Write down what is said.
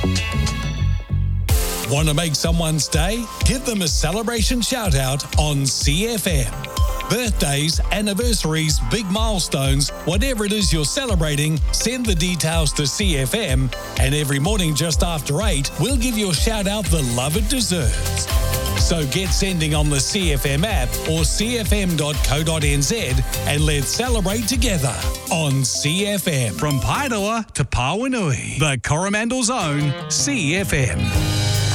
Want to make someone's day? Give them a celebration shout out on CFM. Birthdays, anniversaries, big milestones, whatever it is you're celebrating, send the details to CFM, and every morning just after 8, we'll give your shout out the love it deserves. So get sending on the CFM app or cfm.co.nz and let's celebrate together on CFM. From Paeroa to Pawanui, the Coromandel's own CFM.